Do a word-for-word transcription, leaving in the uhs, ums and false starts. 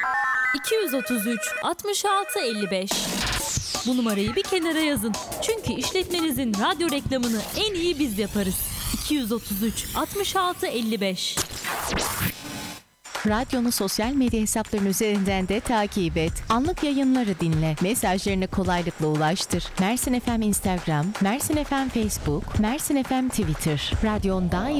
iki yüz otuz üç altmış altı elli beş. Bu numarayı bir kenara yazın. Çünkü işletmenizin radyo reklamını en iyi biz yaparız. iki yüz otuz üç altmış altı elli beş. Radyonu sosyal medya hesaplarının üzerinden de takip et. Anlık yayınları dinle. Mesajlarını kolaylıkla ulaştır. Mersin F M Instagram, Mersin F M Facebook, Mersin F M Twitter. Radyon daima